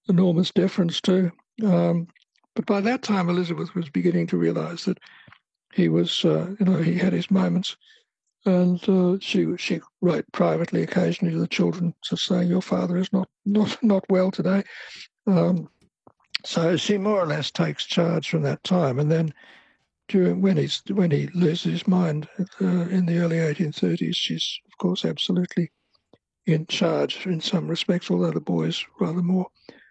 enormous deference to. But by that time, Elizabeth was beginning to realise that he was, he had his moments, and she wrote privately occasionally to the children, just saying, "Your father is not well today." So she more or less takes charge from that time, and then when he loses his mind in the early 1830s, she's of course absolutely in charge in some respects, although the boys rather more.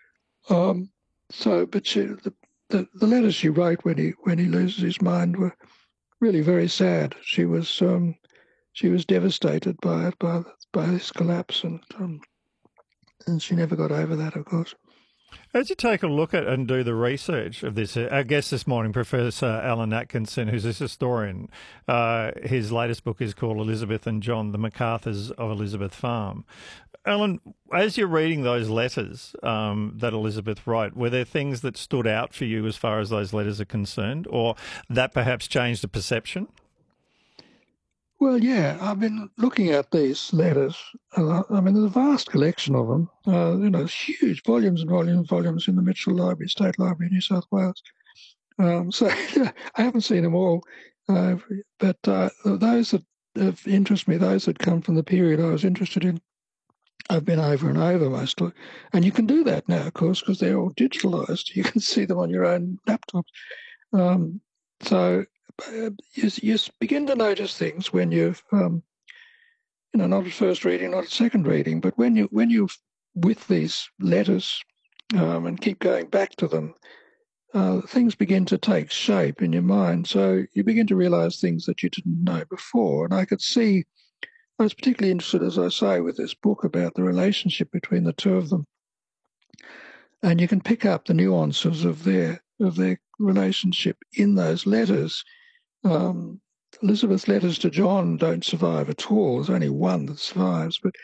But the letters she wrote when he loses his mind were really very sad. She was devastated by it, by his collapse, and she never got over that, of course. As you take a look at and do the research of this, our guest this morning, Professor Alan Atkinson, who's a historian, his latest book is called Elizabeth and John, The MacArthurs of Elizabeth Farm. Alan, as you're reading those letters that Elizabeth wrote, were there things that stood out for you as far as those letters are concerned, or that perhaps changed the perception? Well, yeah, I've been looking at these letters. I mean, there's a vast collection of them, huge volumes and volumes in the Mitchell Library, State Library, New South Wales. So I haven't seen them all, but those that interest me, those that come from the period I was interested in, I've been over and over mostly. And you can do that now, of course, because they're all digitalised. You can see them on your own laptops. So you begin to notice things when you've, not at first reading, not at second reading, but when you with these letters and keep going back to them, things begin to take shape in your mind. So you begin to realise things that you didn't know before. And I was particularly interested, as I say, with this book about the relationship between the two of them. And you can pick up the nuances of their relationship in those letters. Elizabeth's letters to John don't survive at all. There's only one that survives, but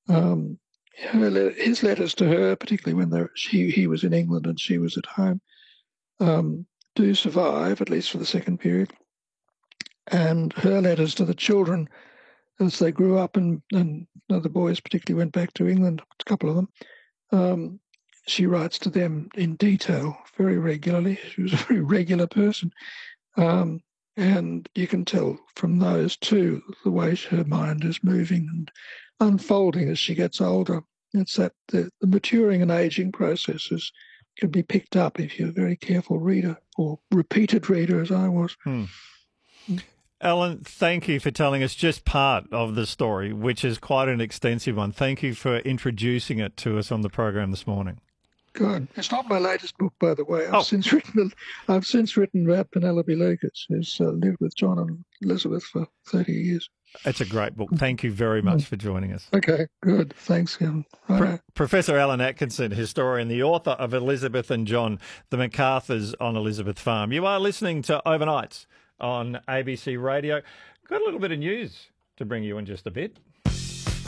his letters to her, particularly when he was in England and she was at home, do survive, at least for the second period. And her letters to the children, as they grew up and the boys particularly went back to England, a couple of them, she writes to them in detail very regularly. She was a very regular person. And you can tell from those too the way her mind is moving and unfolding as she gets older. It's that the maturing and aging processes can be picked up if you're a very careful reader or repeated reader, as I was. Alan, thank you for telling us just part of the story, which is quite an extensive one. Thank you for introducing it to us on the program this morning. Good. It's not my latest book, by the way. I've since written about Penelope Lucas, who's lived with John and Elizabeth for 30 years. It's a great book. Thank you very much for joining us. Okay, good. Thanks, Kevin. Professor Alan Atkinson, historian, the author of Elizabeth and John, The MacArthurs on Elizabeth Farm. You are listening to Overnights on ABC Radio. Got a little bit of news to bring you in just a bit.